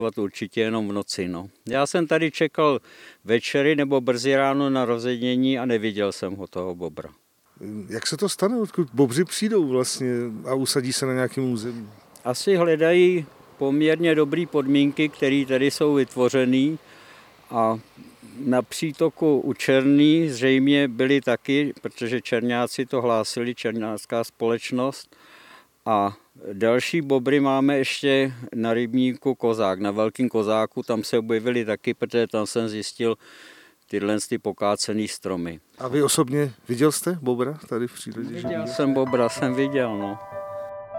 Určitě jenom v noci. No. Já jsem tady čekal večery nebo brzy ráno narozenění a neviděl jsem ho, toho bobra. Jak se to stane, odkud bobři přijdou vlastně a usadí se na nějakém území? Asi hledají poměrně dobré podmínky, které tady jsou vytvořené a na přítoku u Černý zřejmě byli taky, protože černáci to hlásili, černácká společnost. A další bobry máme ještě na rybníku Kozák, na Velkým Kozáku, tam se objevily taky, protože tam jsem zjistil tyhle pokácený stromy. A vy osobně viděl jste bobra tady v přírodě? Viděl jsem bobra, jsem viděl, no.